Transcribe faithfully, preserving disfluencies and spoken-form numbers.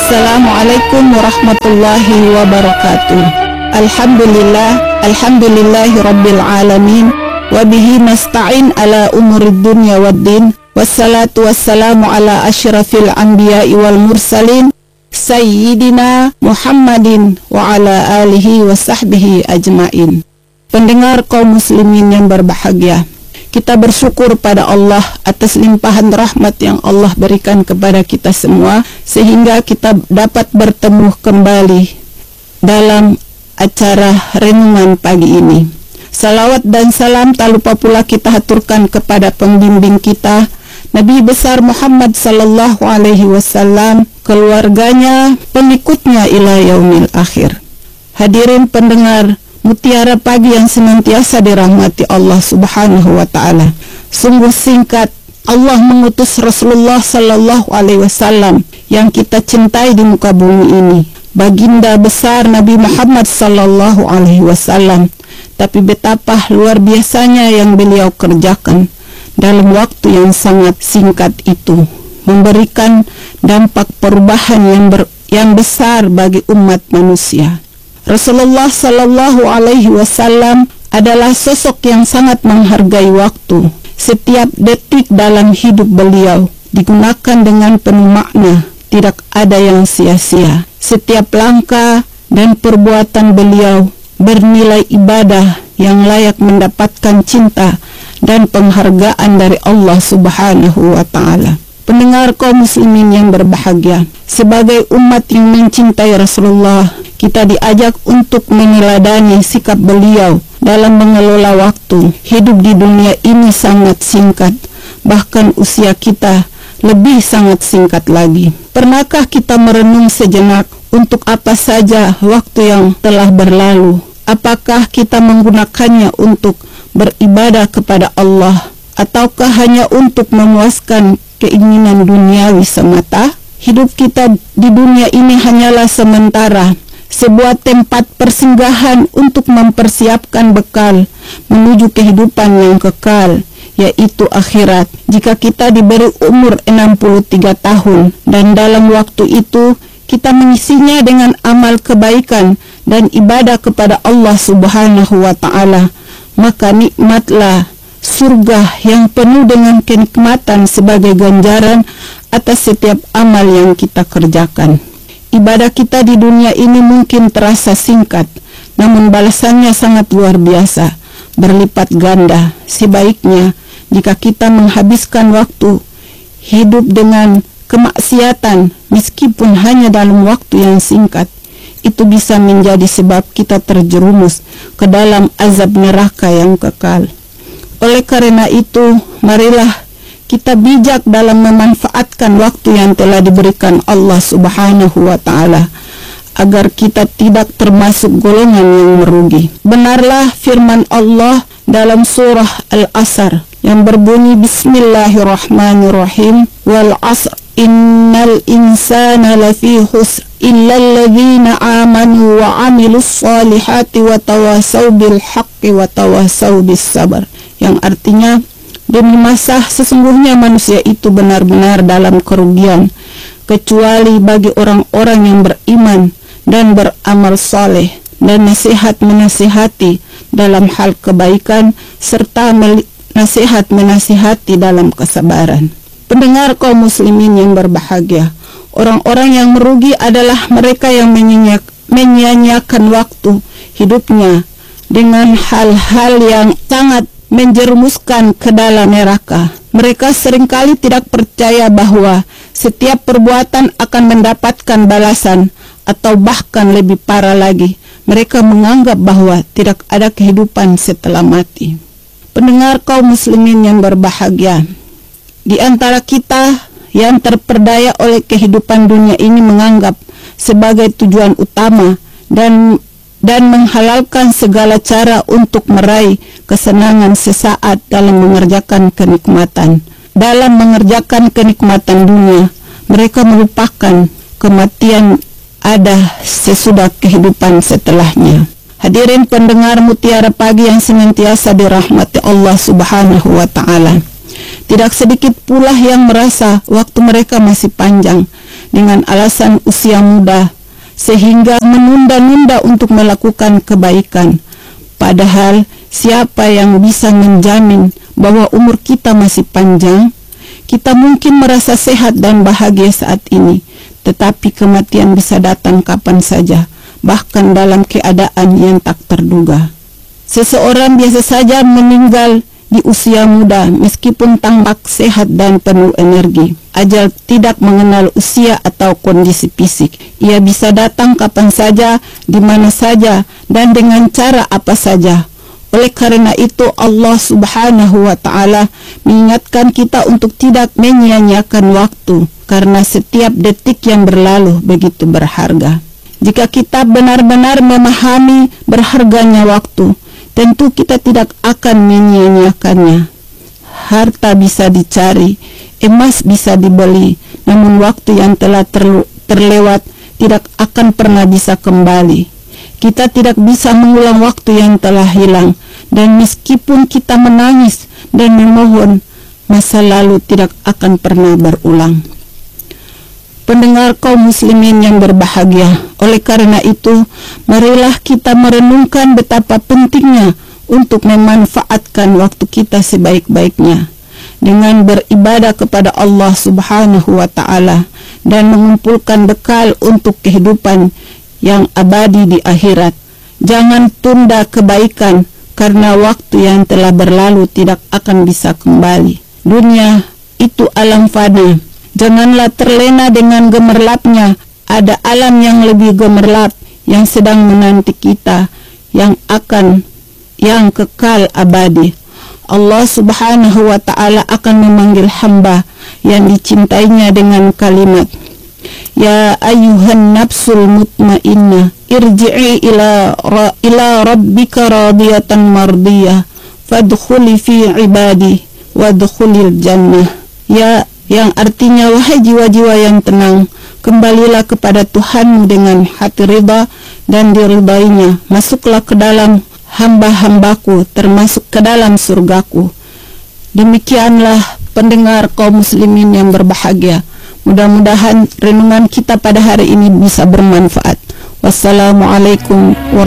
Assalamualaikum warahmatullahi wabarakatuh. Alhamdulillah, alhamdulillahi rabbil alamin. Wabihi nasta'in ala umurid dunya waddin. Wassalatu wassalamu ala asyrafil anbiya'i wal mursalin, Sayyidina Muhammadin wa ala alihi wa sahbihi ajmain. Pendengar kaum muslimin yang berbahagia, kita bersyukur pada Allah atas limpahan rahmat yang Allah berikan kepada kita semua, sehingga kita dapat bertemu kembali dalam acara renungan pagi ini. Salawat dan salam tak lupa pula kita haturkan kepada pembimbing kita, Nabi besar Muhammad sallallahu alaihi wasallam, keluarganya, pengikutnya ila yaumil akhir. Hadirin pendengar Mutiara Pagi yang senantiasa dirahmati Allah subhanahu wa ta'ala, sungguh singkat Allah mengutus Rasulullah sallallahu alaihi wasallam yang kita cintai di muka bumi ini, baginda besar Nabi Muhammad sallallahu alaihi wasallam. Tapi betapa luar biasanya yang beliau kerjakan dalam waktu yang sangat singkat itu, memberikan dampak perubahan yang ber, yang besar bagi umat manusia. Rasulullah sallallahu alaihi wasallam adalah sosok yang sangat menghargai waktu. Setiap detik dalam hidup beliau digunakan dengan penuh makna, tidak ada yang sia-sia. Setiap langkah dan perbuatan beliau bernilai ibadah yang layak mendapatkan cinta dan penghargaan dari Allah subhanahu wa ta'ala. Pendengar kaum muslimin yang berbahagia, sebagai umat yang mencintai Rasulullah, kita diajak untuk meneladani sikap beliau dalam mengelola waktu. Hidup di dunia ini sangat singkat, bahkan usia kita lebih sangat singkat lagi. Pernahkah kita merenung sejenak untuk apa saja waktu yang telah berlalu? Apakah kita menggunakannya untuk beribadah kepada Allah, ataukah hanya untuk memuaskan keinginan duniawi semata? Hidup kita di dunia ini hanyalah sementara, sebuah tempat persinggahan untuk mempersiapkan bekal menuju kehidupan yang kekal, yaitu akhirat. Jika kita diberi umur enam puluh tiga tahun dan dalam waktu itu kita mengisinya dengan amal kebaikan dan ibadah kepada Allah subhanahu wa ta'ala, maka nikmatlah surga yang penuh dengan kenikmatan sebagai ganjaran atas setiap amal yang kita kerjakan. Ibadah kita di dunia ini mungkin terasa singkat, namun balasannya sangat luar biasa, berlipat ganda. Sebaiknya jika kita menghabiskan waktu hidup dengan kemaksiatan, meskipun hanya dalam waktu yang singkat, itu bisa menjadi sebab kita terjerumus ke dalam azab neraka yang kekal. Oleh karena itu, marilah kita bijak dalam memanfaatkan waktu yang telah diberikan Allah subhanahu wa ta'ala, agar kita tidak termasuk golongan yang merugi. Benarlah firman Allah dalam surah Al-Asr yang berbunyi Bismillahirrahmanirrahim, wal asr innal insana lafi khusr illa alladhina amanu wa amilus salihati wa tawasaw bil haqqi wa tawasaw bis sabar, yang artinya, demi masa sesungguhnya manusia itu benar-benar dalam kerugian, kecuali bagi orang-orang yang beriman dan beramal saleh dan nasihat menasihati dalam hal kebaikan serta nasihat menasihati dalam kesabaran. Pendengar kaum muslimin yang berbahagia, orang-orang yang merugi adalah mereka yang menyia-nyiakan waktu hidupnya dengan hal-hal yang sangat menjerumuskan ke dalam neraka. Mereka seringkali tidak percaya bahwa setiap perbuatan akan mendapatkan balasan, atau bahkan lebih parah lagi, mereka menganggap bahwa tidak ada kehidupan setelah mati. Pendengar kaum muslimin yang berbahagia, di antara kita yang terperdaya oleh kehidupan dunia ini menganggap sebagai tujuan utama dan dan menghalalkan segala cara untuk meraih kesenangan sesaat dalam mengerjakan kenikmatan. Dalam mengerjakan kenikmatan dunia, mereka melupakan kematian ada sesudah kehidupan setelahnya. Hadirin pendengar Mutiara Pagi yang senantiasa dirahmati Allah subhanahu wa ta'ala, tidak sedikit pula yang merasa waktu mereka masih panjang dengan alasan usia muda, sehingga menunda-nunda untuk melakukan kebaikan. Padahal siapa yang bisa menjamin bahwa umur kita masih panjang? Kita mungkin merasa sehat dan bahagia saat ini, tetapi kematian bisa datang kapan saja, bahkan dalam keadaan yang tak terduga. Seseorang biasa saja meninggal di usia muda meskipun tampak sehat dan penuh energi. Ajal tidak mengenal usia atau kondisi fisik. Ia bisa datang kapan saja, di mana saja, dan dengan cara apa saja. Oleh karena itu Allah Subhanahu wa Ta'ala mengingatkan kita untuk tidak menyia-nyiakan waktu, karena setiap detik yang berlalu begitu berharga. Jika kita benar-benar memahami berharganya waktu, tentu kita tidak akan menyia-nyiakannya. Harta bisa dicari, emas bisa dibeli, namun waktu yang telah terlu- terlewat tidak akan pernah bisa kembali. Kita tidak bisa mengulang waktu yang telah hilang, dan meskipun kita menangis dan memohon, masa lalu tidak akan pernah berulang. Pendengar kaum muslimin yang berbahagia, oleh karena itu, marilah kita merenungkan betapa pentingnya untuk memanfaatkan waktu kita sebaik-baiknya dengan beribadah kepada Allah Subhanahu wa Ta'ala dan mengumpulkan bekal untuk kehidupan yang abadi di akhirat. Jangan tunda kebaikan, karena waktu yang telah berlalu tidak akan bisa kembali. Dunia itu alam fana. Janganlah terlena dengan gemerlapnya. Ada alam yang lebih gemerlap yang sedang menanti kita, yang akan yang kekal abadi. Allah Subhanahu wa Ta'ala akan memanggil hamba yang dicintainya dengan kalimat, Ya ayyuhan nafsul mutmainnah, irji'i ila ra, ila rabbika radiyatan mardiyah, fadkhuli fi ibadi wadkhulil jannah. Ya, yang artinya wahai jiwa-jiwa yang tenang, kembalilah kepada Tuhanmu dengan hati ridha dan diridainya. Masuklah ke dalam hamba-hambaku, termasuk ke dalam surgaku. Demikianlah pendengar kaum muslimin yang berbahagia. Mudah-mudahan renungan kita pada hari ini bisa bermanfaat. Wassalamualaikum warahmatullahi wabarakatuh.